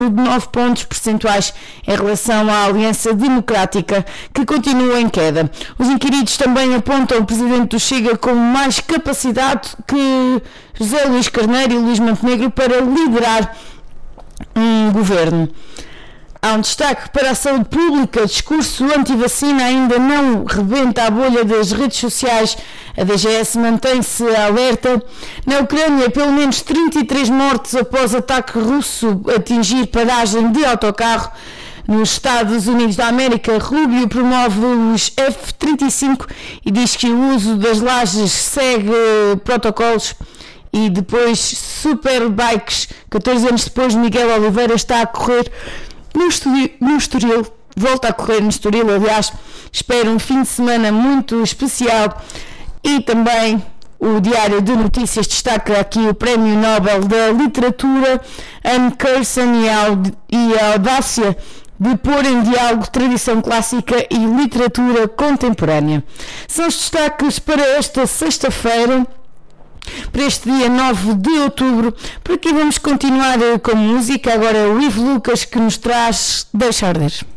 de 9 pontos percentuais em relação à Aliança Democrática, que continua em queda. Os inquiridos também apontam o presidente do Chega com mais capacidade que José Luís Carneiro e Luís Montenegro para liderar um governo. Há um destaque para a saúde pública. O discurso anti-vacina ainda não rebenta a bolha das redes sociais. A DGS mantém-se alerta. Na Ucrânia, pelo menos 33 mortes após ataque russo atingir paragem de autocarro. Nos Estados Unidos da América, Rubio promove os F-35 e diz que o uso das lajes segue protocolos. E depois, Superbikes, 14 anos depois, Miguel Oliveira está a correr no Estoril, volta a correr no Estoril, aliás, espero um fim de semana muito especial. E também o Diário de Notícias destaca aqui o Prémio Nobel da Literatura, Anne Carson e a audácia de pôr em diálogo tradição clássica e literatura contemporânea. São os destaques para esta sexta-feira, para este dia 9 de outubro. Por aqui vamos continuar com música. Agora é o Ivo Lucas que nos traz Deixa Arder.